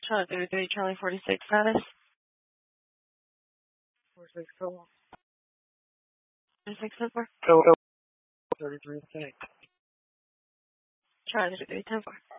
Charlie 33, Charlie 46 status. 46 total. 46 10-4. Total 33 10. Charlie 33 10-4.